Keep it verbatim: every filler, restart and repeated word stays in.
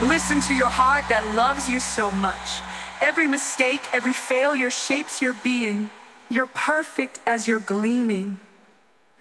Listen to your heart that loves you so much. Every mistake, every failure shapes your being. You're perfect as you're gleaming.